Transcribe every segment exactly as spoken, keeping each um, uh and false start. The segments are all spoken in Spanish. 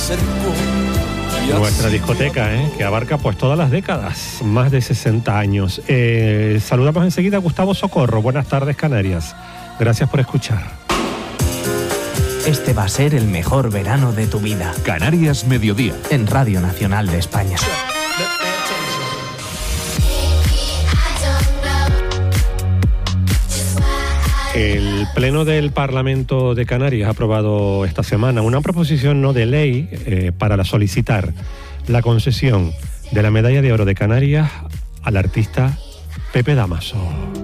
Nuestra discoteca, ¿eh? que abarca pues todas las décadas, más de sesenta años. Eh, saludamos enseguida a Gustavo Socorro. Buenas tardes, Canarias. Gracias por escuchar. Este va a ser el mejor verano de tu vida. Canarias Mediodía. En Radio Nacional de España. El Pleno del Parlamento de Canarias ha aprobado esta semana una proposición no de ley eh, para solicitar la concesión de la Medalla de Oro de Canarias al artista Pepe Damaso.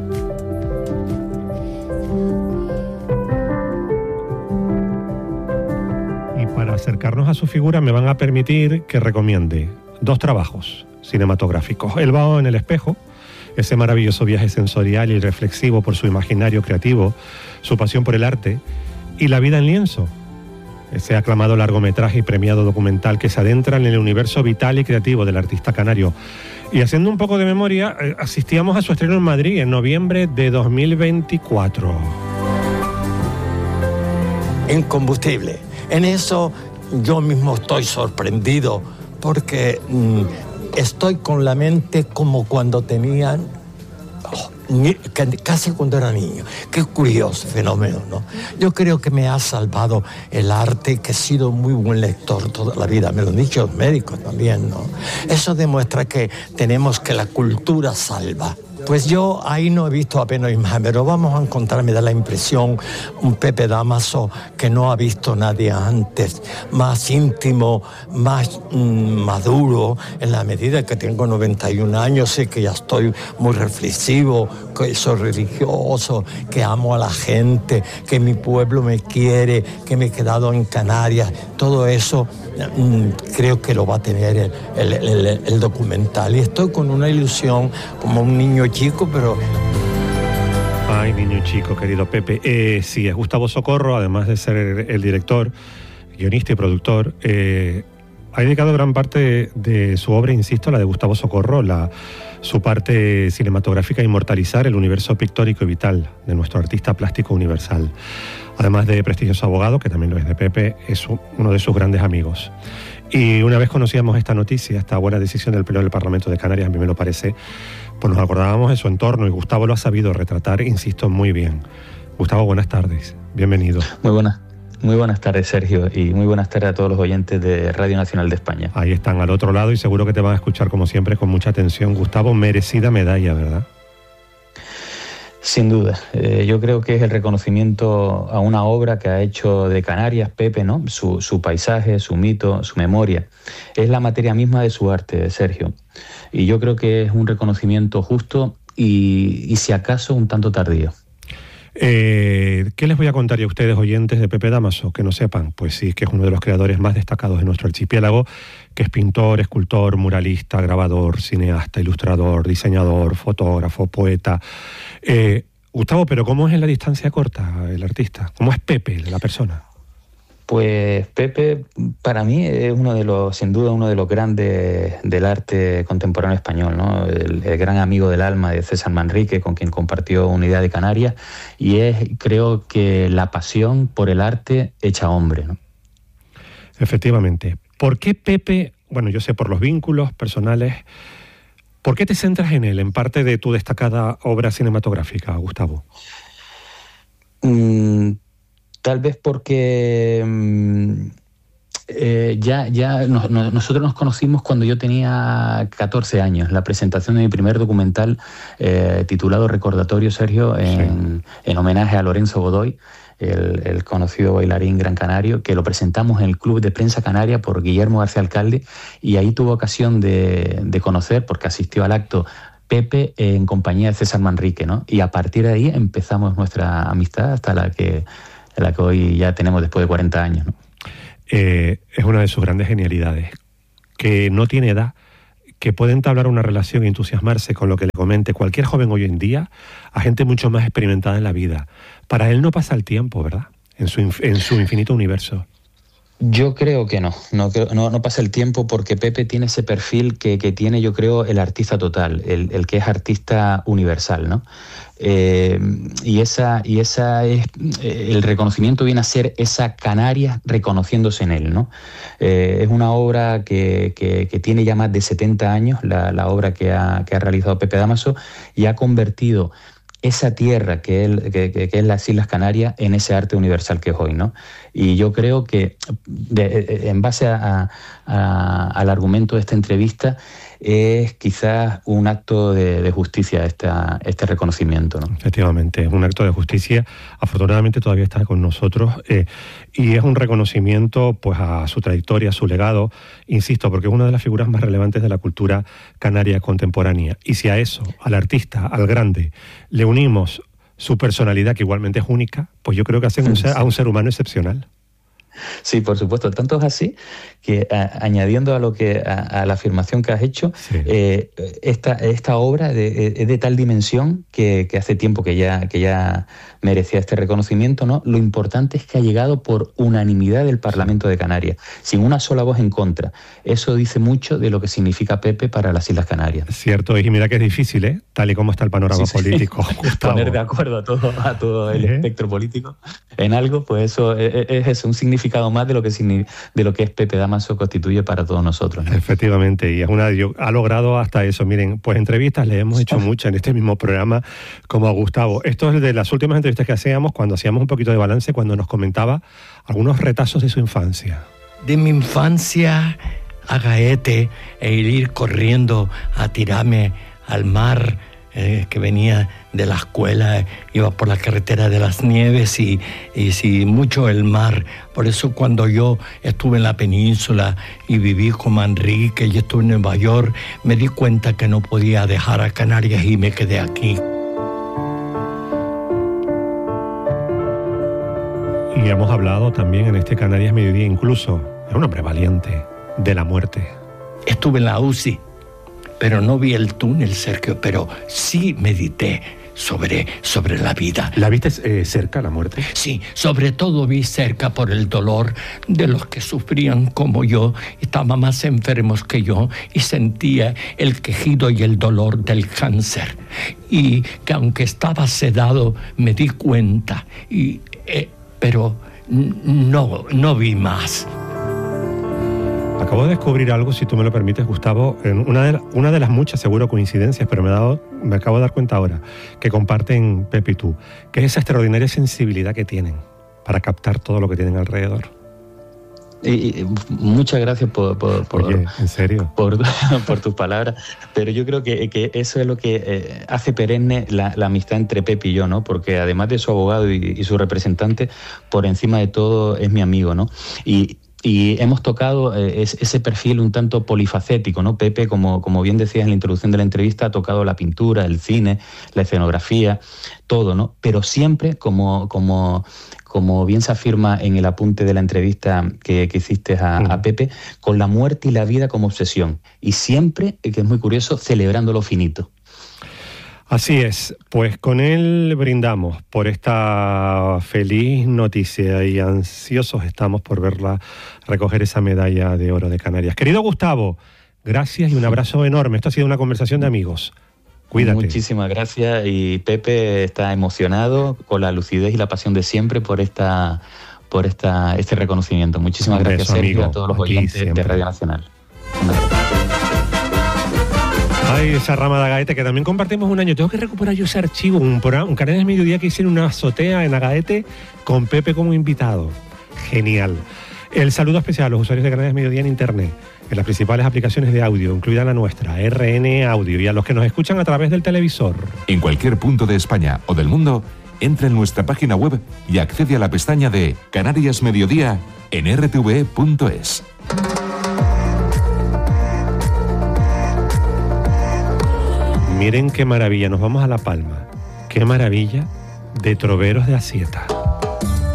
Y para acercarnos a su figura me van a permitir que recomiende dos trabajos cinematográficos. El vaho en el espejo, ese maravilloso viaje sensorial y reflexivo por su imaginario creativo, su pasión por el arte, y La vida en lienzo, ese aclamado largometraje y premiado documental que se adentra en el universo vital y creativo del artista canario. Y haciendo un poco de memoria, asistíamos a su estreno en Madrid en noviembre de dos mil veinticuatro. Incombustible. En eso yo mismo estoy sorprendido porque mmm, estoy con la mente como cuando tenían, oh, ni, casi cuando era niño. Qué curioso fenómeno, ¿no? Yo creo que me ha salvado el arte, que he sido muy buen lector toda la vida. Me lo han dicho los médicos también, ¿no? Eso demuestra que tenemos que la cultura salva. Pues yo ahí no he visto apenas imagen, pero vamos a encontrar, me da la impresión, un Pepe Damaso que no ha visto nadie antes, más íntimo, más mmm, maduro, en la medida que tengo noventa y un años, sé que ya estoy muy reflexivo, que soy religioso, que amo a la gente, que mi pueblo me quiere, que me he quedado en Canarias, todo eso mmm, creo que lo va a tener el, el, el, el documental. Y estoy con una ilusión como un niño chico, pero... Ay, niño chico, querido Pepe. Eh, sí, es Gustavo Socorro, además de ser el, el director, guionista y productor. Eh, ha dedicado gran parte de, de su obra, insisto, la de Gustavo Socorro, la, su parte cinematográfica a inmortalizar el universo pictórico y vital de nuestro artista plástico universal. Además de prestigioso abogado, que también lo es de Pepe, es uno de sus grandes amigos. Y una vez conocíamos esta noticia, esta buena decisión del Pleno del Parlamento de Canarias, a mí me lo parece, pues nos acordábamos de su entorno y Gustavo lo ha sabido retratar, insisto, muy bien. Gustavo, buenas tardes, bienvenido. Muy buenas, muy buenas tardes, Sergio, y muy buenas tardes a todos los oyentes de Radio Nacional de España. Ahí están, al otro lado, y seguro que te van a escuchar como siempre con mucha atención. Gustavo, merecida medalla, ¿verdad? Sin duda, eh, yo creo que es el reconocimiento a una obra que ha hecho de Canarias Pepe, ¿no? Su, su paisaje, su mito, su memoria. Es la materia misma de su arte, Sergio. Y yo creo que es un reconocimiento justo y, y si acaso, un tanto tardío. Eh, ¿Qué les voy a contar a ustedes, oyentes de Pepe Damaso, que no sepan? Pues sí, que es uno de los creadores más destacados de nuestro archipiélago, que es pintor, escultor, muralista, grabador, cineasta, ilustrador, diseñador, fotógrafo, poeta. Eh, Gustavo, pero ¿cómo es en la distancia corta el artista? ¿Cómo es Pepe, la persona? Pues Pepe, para mí, es uno de los, sin duda, uno de los grandes del arte contemporáneo español, ¿no? El, el gran amigo del alma de César Manrique, con quien compartió Unidad de Canarias, y es, creo que, la pasión por el arte hecha hombre, ¿no? Efectivamente. ¿Por qué Pepe, bueno, yo sé por los vínculos personales, por qué te centras en él, en parte de tu destacada obra cinematográfica, Gustavo? Mm, tal vez porque mm, eh, ya, ya no, no, nosotros nos conocimos cuando yo tenía catorce años, la presentación de mi primer documental eh, titulado Recordatorio, Sergio, en, sí. en homenaje a Lorenzo Godoy, El, el conocido bailarín gran canario, que lo presentamos en el Club de Prensa Canaria por Guillermo García Alcalde, y ahí tuvo ocasión de, de conocer, porque asistió al acto, Pepe en compañía de César Manrique, ¿no? Y a partir de ahí empezamos nuestra amistad hasta la que, la que hoy ya tenemos después de cuarenta años, ¿no? Eh, es una de sus grandes genialidades, que no tiene edad, que puede entablar una relación y entusiasmarse con lo que le comente cualquier joven hoy en día, a gente mucho más experimentada en la vida. Para él no pasa el tiempo, ¿verdad? En su, en su infinito universo. Yo creo que no, no, no, no pasa el tiempo porque Pepe tiene ese perfil que, que tiene, yo creo, el artista total, el, el que es artista universal, ¿no? Eh, y esa, y esa es, el reconocimiento viene a ser esa Canarias reconociéndose en él, ¿no? Eh, es una obra que, que, que tiene ya más de setenta años, la, la obra que ha, que ha realizado Pepe Dámaso, y ha convertido esa tierra que, él, que, que, que es las Islas Canarias en ese arte universal que es hoy, ¿no? Y yo creo que de, en base a, a, al argumento de esta entrevista es quizás un acto de, de justicia esta, este reconocimiento, ¿no? Efectivamente, es un acto de justicia. Afortunadamente todavía está con nosotros eh, y es un reconocimiento pues a su trayectoria, a su legado, insisto, porque es una de las figuras más relevantes de la cultura canaria contemporánea. Y si a eso, al artista, al grande, le unimos su personalidad, que igualmente es única, pues yo creo que hacen un ser, a un ser humano excepcional. Sí, por supuesto. Tanto es así que a, añadiendo a lo que a, a la afirmación que has hecho, sí. eh, esta, esta obra de, es de tal dimensión que, que hace tiempo que ya, que ya merecía este reconocimiento, ¿no? Lo importante es que ha llegado por unanimidad del Parlamento de Canarias, sin una sola voz en contra. Eso dice mucho de lo que significa Pepe para las Islas Canarias. Cierto, y mira que es difícil, ¿eh? Tal y como está el panorama sí, sí. político. Poner de acuerdo a todo, a todo el ¿Eh? espectro político en algo, pues eso es, es, es un significado más de lo que de lo que es Pepe Dámaso constituye para todos nosotros, ¿no? Efectivamente, y es una ha logrado hasta eso. Miren, pues entrevistas le hemos hecho muchas en este mismo programa, como a Gustavo. Esto es de las últimas entrevistas que hacíamos cuando hacíamos un poquito de balance, cuando nos comentaba algunos retazos de su infancia. De mi infancia a Gaete, e ir corriendo a tirarme al mar, eh, que venía de la escuela, iba por la carretera de las Nieves y, y sí, mucho el mar. Por eso cuando yo estuve en la península y viví con Manrique y estuve en Nueva York, me di cuenta que no podía dejar a Canarias y me quedé aquí. Y hemos hablado también en este Canarias Mediodía, incluso, es un hombre valiente, de la muerte. Estuve en la U C I, pero no vi el túnel, Sergio, pero sí medité sobre, sobre la vida. ¿La viste eh, cerca, la muerte? Sí, sobre todo vi cerca por el dolor de los que sufrían como yo, estaban más enfermos que yo y sentía el quejido y el dolor del cáncer. Y que aunque estaba sedado, me di cuenta, y, eh, pero no, no vi más. Acabo de descubrir algo, si tú me lo permites, Gustavo, en una de, una de las muchas, seguro, coincidencias, pero me, he dado, me acabo de dar cuenta ahora, que comparten Pepe y tú, que es esa extraordinaria sensibilidad que tienen para captar todo lo que tienen alrededor. Y, y, muchas gracias por, por, por, Oye, ¿en serio? por, por tus palabras, pero yo creo que, que eso es lo que eh, hace perenne la, la amistad entre Pepe y yo, ¿no? Porque además de su abogado y, y su representante, por encima de todo es mi amigo, ¿no? Y Y hemos tocado eh, ese perfil un tanto polifacético, ¿no? Pepe, como, como bien decías en la introducción de la entrevista, ha tocado la pintura, el cine, la escenografía, todo, ¿no? Pero siempre, como, como, como bien se afirma en el apunte de la entrevista que, que hiciste a, uh-huh. a Pepe, con la muerte y la vida como obsesión. Y siempre, que es muy curioso, celebrando lo finito. Así es, pues con él brindamos por esta feliz noticia y ansiosos estamos por verla recoger esa medalla de oro de Canarias. Querido Gustavo, gracias y un abrazo enorme. Esto ha sido una conversación de amigos. Cuídate. Muchísimas gracias, y Pepe está emocionado con la lucidez y la pasión de siempre por esta, por esta, este reconocimiento. Muchísimas un gracias, beso, Sergio, amigo, a todos los oyentes siempre de Radio Nacional. Ay, esa rama de Agaete, que también compartimos un año. Tengo que recuperar yo ese archivo, un programa, un Canarias Mediodía que hice en una azotea en Agaete con Pepe como invitado. Genial. El saludo especial a los usuarios de Canarias Mediodía en Internet, en las principales aplicaciones de audio, incluida la nuestra, R N Audio, y a los que nos escuchan a través del televisor. En cualquier punto de España o del mundo, entra en nuestra página web y accede a la pestaña de Canarias Mediodía en r t v e punto es. Miren qué maravilla, nos vamos a La Palma. Qué maravilla de troveros de Asieta.